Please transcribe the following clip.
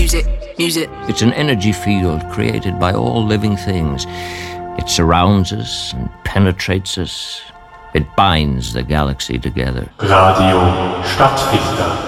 music, music. It's an energy field created by all living things. It surrounds us and penetrates us. It binds the galaxy together. Radio Stadtfilter.